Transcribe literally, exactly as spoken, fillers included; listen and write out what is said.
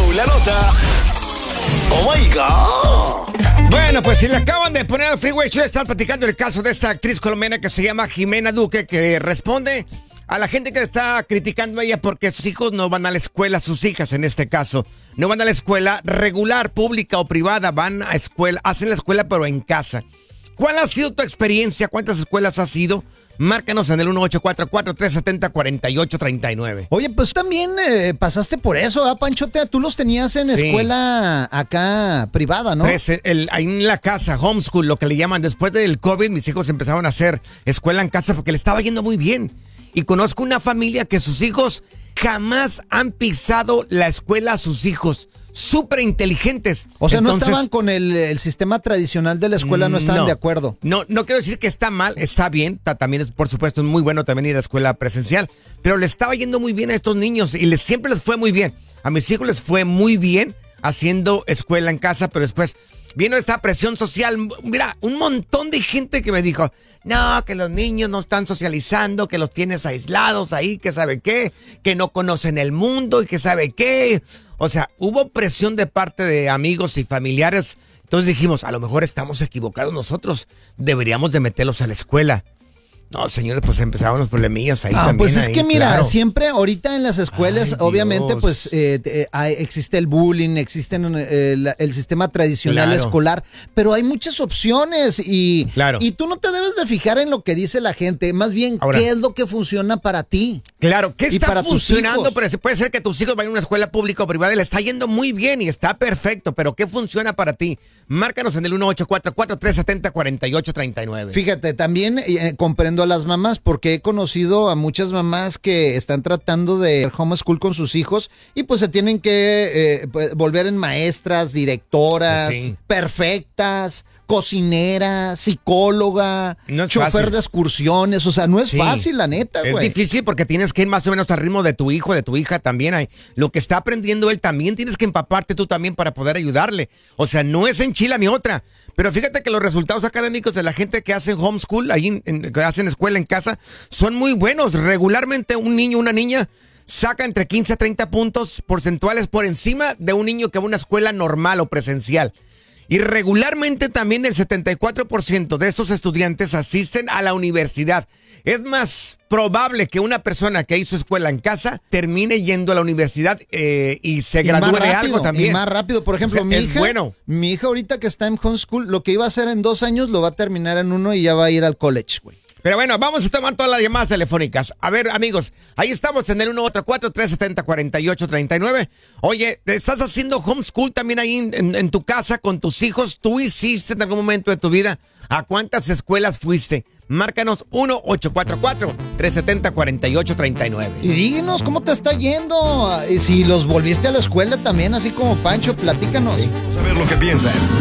La nota. Oh my God. Bueno, pues si le acaban de poner al Freeway Show, están platicando el caso de esta actriz colombiana que se llama Jimena Duque, que responde a la gente que está criticando a ella porque sus hijos no van a la escuela, sus hijas en este caso, no van a la escuela regular, pública o privada, van a escuela, hacen la escuela pero en casa. ¿Cuál ha sido tu experiencia? ¿Cuántas escuelas has ido? Márcanos en el uno ocho cuatro cuatro, tres siete cero, cuatro ocho tres nueve. Oye, pues también eh, pasaste por eso, ¿ah, Panchote? Tú los tenías en Sí. escuela acá privada, ¿no? Tres, el, ahí en la casa, homeschool, lo que le llaman. Después del COVID, mis hijos empezaron a hacer escuela en casa porque le estaba yendo muy bien. Y conozco una familia que sus hijos jamás han pisado la escuela a sus hijos. Súper inteligentes. O sea, Entonces, no estaban con el, el sistema tradicional de la escuela, no estaban no, de acuerdo. No, no quiero decir que está mal, está bien. ta- También es, por supuesto, es muy bueno también ir a escuela presencial. Pero le estaba yendo muy bien a estos niños y les, siempre les fue muy bien. A mis hijos les fue muy bien haciendo escuela en casa, pero después vino esta presión social. Mira, un montón de gente que me dijo, no, que los niños no están socializando, que los tienes aislados ahí, que sabe qué, que no conocen el mundo y que sabe qué. O sea, hubo presión de parte de amigos y familiares. Entonces dijimos, a lo mejor estamos equivocados nosotros. Deberíamos de meterlos a la escuela. No, señores, pues empezaban los problemillas ahí Ah, también. pues es ahí, que mira, claro. siempre ahorita en las escuelas, Ay, obviamente, Dios. pues eh, eh, hay- existe el bullying, existe eh, la- el sistema tradicional Claro. escolar, pero hay muchas opciones y, Claro. y tú no te debes de fijar en lo que dice la gente, más bien Ahora. qué es lo que funciona para ti. Claro, ¿qué Y está para tus funcionando? hijos. Pero puede ser que tus hijos vayan a una escuela pública o privada y le está yendo muy bien y está perfecto, pero ¿qué funciona para ti? Márcanos en el uno ocho cuatro cuatro, tres siete cero, cuatro ocho tres nueve. Fíjate, también eh, comprendo a las mamás porque he conocido a muchas mamás que están tratando de homeschool con sus hijos y pues se tienen que eh, pues, volver en maestras, directoras, Pues sí. perfectas, cocinera, psicóloga, No es chofer fácil. de excursiones, o sea, no es Sí. fácil, la neta, Es güey. difícil porque tienes que ir más o menos al ritmo de tu hijo, de tu hija también. Hay, lo que está aprendiendo él también tienes que empaparte tú también para poder ayudarle. O sea, no es en Chile mi otra. Pero fíjate que los resultados académicos de la gente que hace homeschool, ahí en- en- que hacen escuela en casa, son muy buenos. Regularmente un niño, una niña saca entre quince a treinta puntos porcentuales por encima de un niño que va a una escuela normal o presencial. Y regularmente también el setenta y cuatro por ciento de estos estudiantes asisten a la universidad. Es más probable que una persona que hizo escuela en casa termine yendo a la universidad eh, y se Y gradúe más de rápido, algo también. Y más rápido, por ejemplo, O sea, mi es hija, bueno. mi hija ahorita que está en homeschool, lo que iba a hacer en dos años lo va a terminar en uno y ya va a ir al college, güey. Pero bueno, vamos a tomar todas las llamadas telefónicas. A ver, amigos, ahí estamos en el uno ocho cuatro, tres siete cero, cuatro ocho tres nueve. Oye, ¿estás haciendo homeschool también ahí en, en- en tu casa con tus hijos? ¿Tú hiciste en algún momento de tu vida? ¿A cuántas escuelas fuiste? Márcanos uno ocho cuatro cuatro, tres siete cero, cuatro ocho tres nueve. Y díganos cómo te está yendo. Y si los volviste a la escuela también, así como Pancho, platícanos. Saber lo que piensas.